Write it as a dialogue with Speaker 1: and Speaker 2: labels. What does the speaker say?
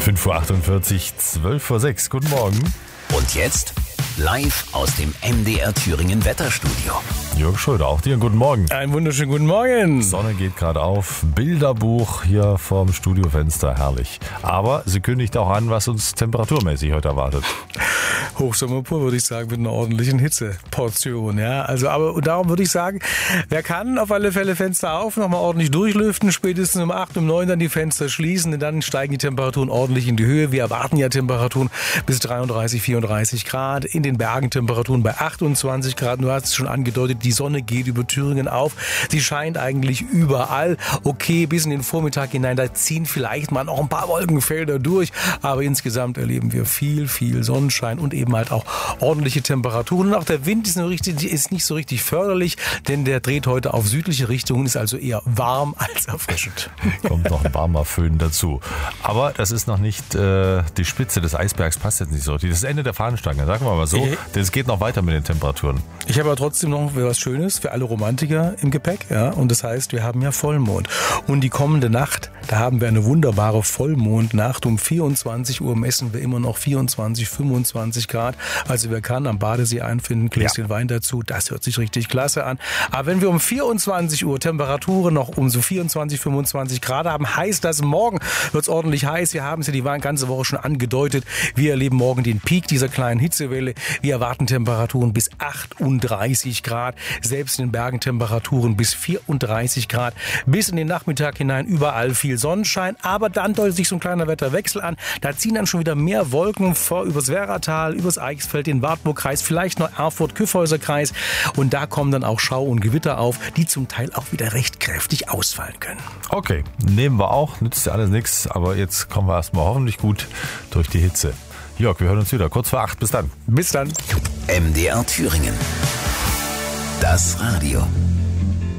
Speaker 1: 5.48 Uhr, 12:06 Uhr. Guten Morgen.
Speaker 2: Und jetzt live aus dem MDR Thüringen Wetterstudio.
Speaker 1: Jörg Schröder, auch dir einen guten Morgen.
Speaker 3: Einen wunderschönen guten Morgen.
Speaker 1: Sonne geht gerade auf, Bilderbuch hier vorm Studiofenster, herrlich. Aber sie kündigt auch an, was uns temperaturmäßig heute erwartet.
Speaker 3: Hochsommer pur, würde ich sagen, mit einer ordentlichen Hitzeportion. Ja, also, und darum würde ich sagen, wer kann, auf alle Fälle Fenster auf, nochmal ordentlich durchlüften, spätestens um 8, um 9 dann die Fenster schließen, denn dann steigen die Temperaturen ordentlich in die Höhe. Wir erwarten ja Temperaturen bis 33, 34 Grad, in den Bergen Temperaturen bei 28 Grad. Du hast es schon angedeutet, die Sonne geht über Thüringen auf. Sie scheint eigentlich überall. Okay, bis in den Vormittag hinein, da ziehen vielleicht mal noch ein paar Wolkenfelder durch, aber insgesamt erleben wir viel Sonnenschein und eben halt auch ordentliche Temperaturen. Und auch der Wind ist nicht so richtig förderlich, denn der dreht heute auf südliche Richtungen, ist also eher warm als erfrischend.
Speaker 1: Kommt noch ein warmer Föhn dazu. Aber das ist noch nicht die Spitze des Eisbergs, passt jetzt nicht so richtig. Das Ende der Fahnenstange, sagen wir mal so. Denn es geht noch weiter mit den Temperaturen.
Speaker 3: Ich habe aber trotzdem noch was Schönes für alle Romantiker im Gepäck. Ja? Und das heißt, wir haben ja Vollmond. Und die kommende Nacht, da haben wir eine wunderbare Vollmondnacht. Um 24 Uhr messen wir immer noch 24, 25 Grad. Also wer kann, am Badesee einfinden, Gläschen Wein dazu. Das hört sich richtig klasse an. Aber wenn wir um 24 Uhr Temperaturen noch um so 24, 25 Grad haben, heißt das, morgen wird es ordentlich heiß. Wir haben es ja die ganze Woche schon angedeutet. Wir erleben morgen den Peak dieser kleinen Hitzewelle. Wir erwarten Temperaturen bis 38 Grad. Selbst in den Bergen Temperaturen bis 34 Grad. Bis in den Nachmittag hinein überall viel Sonnenschein. Aber dann deutet sich so ein kleiner Wetterwechsel an. Da ziehen dann schon wieder mehr Wolken vor übers Werratal, übers Eichsfeld, den Wartburgkreis, vielleicht noch Erfurt-Kyffhäuser-Kreis. Und da kommen dann auch Schau und Gewitter auf, die zum Teil auch wieder recht kräftig ausfallen können.
Speaker 1: Okay, nehmen wir auch. Nützt ja alles nichts. Aber jetzt kommen wir erstmal hoffentlich gut durch die Hitze. Jörg, wir hören uns wieder. Kurz vor 8. Bis dann.
Speaker 3: Bis dann.
Speaker 2: MDR Thüringen. Das Radio.